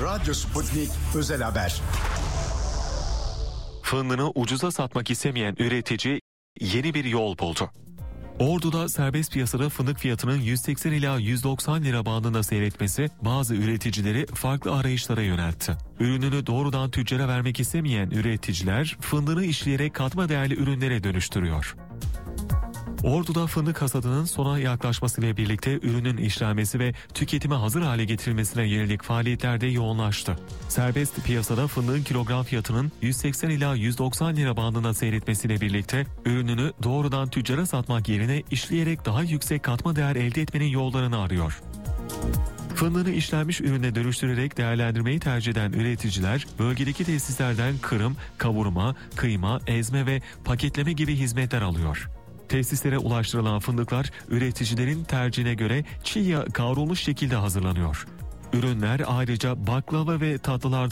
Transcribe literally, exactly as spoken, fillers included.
Radyo Sputnik Özel Haber. Fındığını ucuza satmak istemeyen üretici yeni bir yol buldu. Ordu'da serbest piyasada fındık fiyatının yüz seksen ila yüz doksan lira bandında seyretmesi bazı üreticileri farklı arayışlara yöneltti. Ürününü doğrudan tüccara vermek istemeyen üreticiler fındığını işleyerek katma değerli ürünlere dönüştürüyor. Ordu'da fındık hasadının sona yaklaşmasıyla birlikte ürünün işlenmesi ve tüketime hazır hale getirilmesine yönelik faaliyetler de yoğunlaştı. Serbest piyasada fındığın kilogram fiyatının yüz seksen ila yüz doksan lira bandında seyretmesiyle birlikte ürününü doğrudan tüccara satmak yerine işleyerek daha yüksek katma değer elde etmenin yollarını arıyor. Fındığını işlenmiş ürüne dönüştürerek değerlendirmeyi tercih eden üreticiler bölgedeki tesislerden kırım, kavurma, kıyma, ezme ve paketleme gibi hizmetler alıyor. Tesislere ulaştırılan fındıklar üreticilerin tercihine göre çiğ ya kavrulmuş şekilde hazırlanıyor. Ürünler ayrıca baklava ve tatlılarda